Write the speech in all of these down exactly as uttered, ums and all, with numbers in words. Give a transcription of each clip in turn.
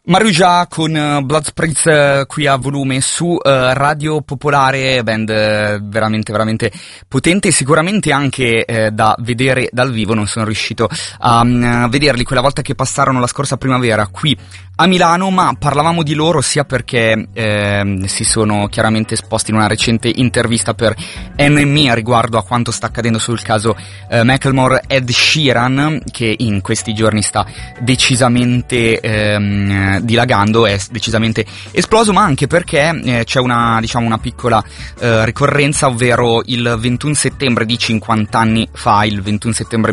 Maruja con uh, Blood Spritz uh, qui a volume su uh, Radio Popolare, band uh, veramente veramente potente, sicuramente anche uh, da vedere dal vivo. Non sono riuscito a um, vederli quella volta che passarono la scorsa primavera qui a Milano, ma parlavamo di loro sia perché eh, si sono chiaramente esposti in una recente intervista per M M E riguardo a quanto sta accadendo sul caso eh, Macklemore Ed Sheeran, che in questi giorni sta decisamente ehm, dilagando, è decisamente esploso, ma anche perché eh, c'è una, diciamo, una piccola eh, ricorrenza, ovvero il ventuno settembre di cinquanta anni fa, il ventuno settembre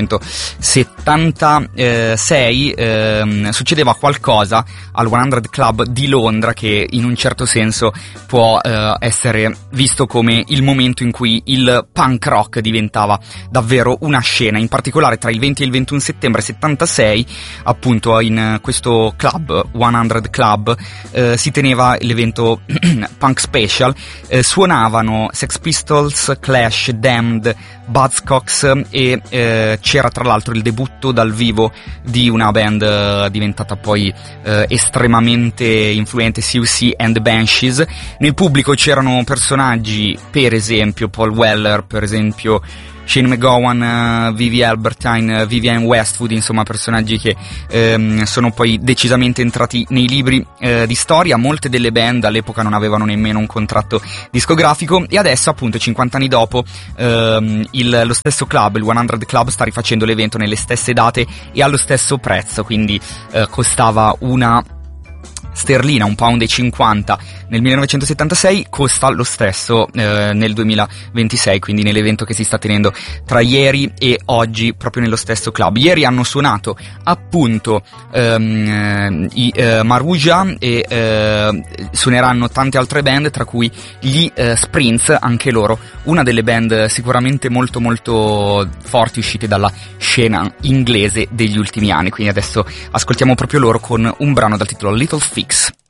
millenovecentosettantasei, eh, succedeva qualcosa cosa al cento Club di Londra che in un certo senso può eh, essere visto come il momento in cui il punk rock diventava davvero una scena. In particolare tra il venti e il ventuno settembre settantasei, appunto, in questo club, cento Club, eh, si teneva l'evento Punk Special. Eh, suonavano Sex Pistols, Clash, Damned, Buzzcocks e eh, c'era tra l'altro il debutto dal vivo di una band eh, diventata poi eh, estremamente influente, C U C and the Banshees. Nel pubblico c'erano personaggi, per esempio Paul Weller, per esempio Shane McGowan, uh, Vivi Albertine, uh, Vivienne Westwood, insomma personaggi che ehm, sono poi decisamente entrati nei libri eh, di storia. Molte delle band all'epoca non avevano nemmeno un contratto discografico e adesso, appunto, cinquanta anni dopo, ehm, il, lo stesso club, il cento Club, sta rifacendo l'evento nelle stesse date e allo stesso prezzo, quindi eh, costava una sterlina, un pound e cinquanta nel millenovecentosettantasei, costa lo stesso eh, nel duemilaventisei, quindi nell'evento che si sta tenendo tra ieri e oggi proprio nello stesso club. Ieri hanno suonato appunto ehm, i eh, Maruja e eh, suoneranno tante altre band, tra cui gli eh, Sprints, anche loro una delle band sicuramente molto molto forti uscite dalla scena inglese degli ultimi anni. Quindi adesso ascoltiamo proprio loro con un brano dal titolo Little Fix.